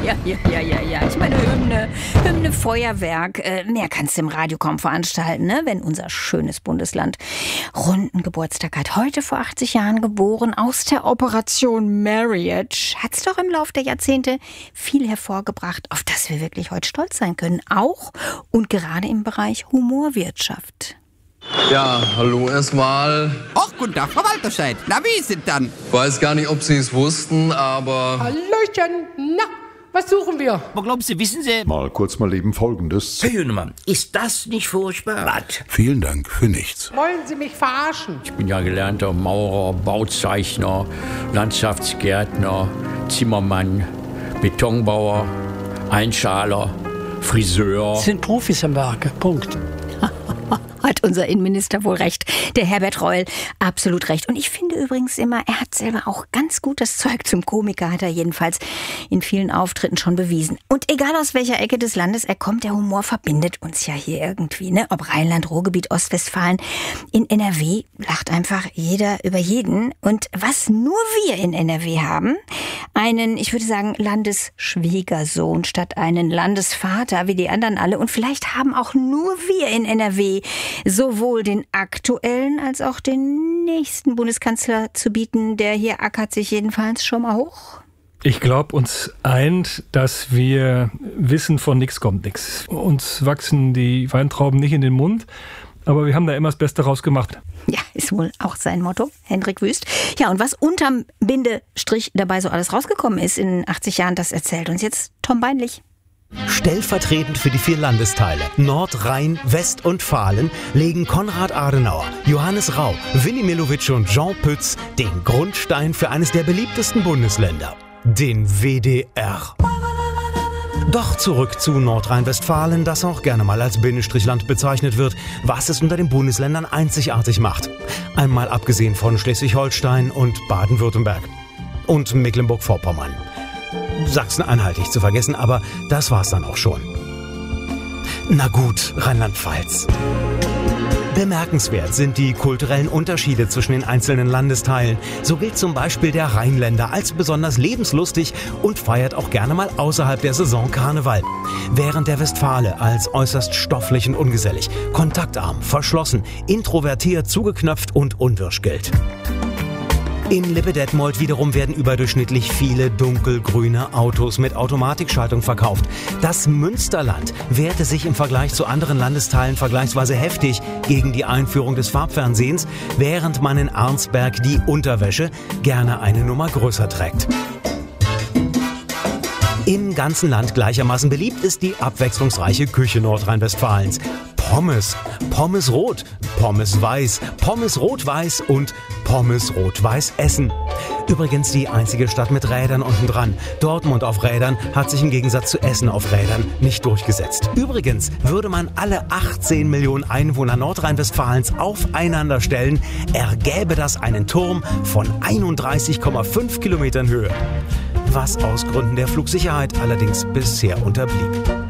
Ja. Ich meine, Hymne, Feuerwerk. Mehr kannst du im Radio kaum veranstalten, ne? Wenn unser schönes Bundesland runden Geburtstag hat. Heute vor 80 Jahren geboren, aus der Operation Marriage. Hat's doch im Laufe der Jahrzehnte viel hervorgebracht, auf das wir wirklich heute stolz sein können. Auch und gerade im Bereich Humorwirtschaft. Ja, hallo erstmal. Ach, guten Tag, Frau Walterscheid. Na, wie ist es dann? Weiß gar nicht, ob Sie es wussten, aber... Hallöchen, na, was suchen wir? Aber glauben Sie, wissen Sie... Mal eben Folgendes. Herr Hünemann, ist das nicht furchtbar? Was? Vielen Dank für nichts. Wollen Sie mich verarschen? Ich bin ja gelernter Maurer, Bauzeichner, Landschaftsgärtner, Zimmermann, Betonbauer, Einschaler, Friseur. Sind Profis im Werke, Punkt. Hat unser Innenminister wohl recht. Der Herbert Reul, absolut recht. Und ich finde übrigens immer, er hat selber auch ganz gut das Zeug zum Komiker, hat er jedenfalls in vielen Auftritten schon bewiesen. Und egal aus welcher Ecke des Landes er kommt, der Humor verbindet uns ja hier irgendwie, ne? Ob Rheinland, Ruhrgebiet, Ostwestfalen. In NRW lacht einfach jeder über jeden. Und was nur wir in NRW haben, einen, ich würde sagen, Landesschwiegersohn statt einen Landesvater wie die anderen alle. Und vielleicht haben auch nur wir in NRW sowohl den aktuellen als auch den nächsten Bundeskanzler zu bieten. Der hier ackert sich jedenfalls schon mal hoch. Ich glaube, uns eint, dass wir wissen, von nichts kommt nichts. Uns wachsen die Weintrauben nicht in den Mund, aber wir haben da immer das Beste rausgemacht. Ja, ist wohl auch sein Motto, Hendrik Wüst. Ja, und was unterm Bindestrich dabei so alles rausgekommen ist in 80 Jahren, das erzählt uns jetzt Tom Beinlich. Stellvertretend für die 4 Landesteile Nord-, Rhein-, West- und Fahlen legen Konrad Adenauer, Johannes Rau, Willy Millowitsch und Jean Pütz den Grundstein für eines der beliebtesten Bundesländer, den WDR. Doch zurück zu Nordrhein-Westfalen, das auch gerne mal als Bindestrichland bezeichnet wird, was es unter den Bundesländern einzigartig macht. Einmal abgesehen von Schleswig-Holstein und Baden-Württemberg. Und Mecklenburg-Vorpommern. Sachsen-Anhalt nicht zu vergessen, aber das war's dann auch schon. Na gut, Rheinland-Pfalz. Bemerkenswert sind die kulturellen Unterschiede zwischen den einzelnen Landesteilen. So gilt zum Beispiel der Rheinländer als besonders lebenslustig und feiert auch gerne mal außerhalb der Saison Karneval. Während der Westfale als äußerst stofflich und ungesellig, kontaktarm, verschlossen, introvertiert, zugeknöpft und unwirsch gilt. In Lippe-Detmold wiederum werden überdurchschnittlich viele dunkelgrüne Autos mit Automatikschaltung verkauft. Das Münsterland wehrte sich im Vergleich zu anderen Landesteilen vergleichsweise heftig gegen die Einführung des Farbfernsehens, während man in Arnsberg die Unterwäsche gerne eine Nummer größer trägt. Im ganzen Land gleichermaßen beliebt ist die abwechslungsreiche Küche Nordrhein-Westfalens. Pommes, Pommes rot, Pommes weiß, Pommes rot-weiß und Pommes rot-weiß Essen. Übrigens die einzige Stadt mit Rädern unten dran. Dortmund auf Rädern hat sich im Gegensatz zu Essen auf Rädern nicht durchgesetzt. Übrigens würde man alle 18 Millionen Einwohner Nordrhein-Westfalens aufeinander stellen, ergäbe das einen Turm von 31,5 Kilometern Höhe. Was aus Gründen der Flugsicherheit allerdings bisher unterblieb.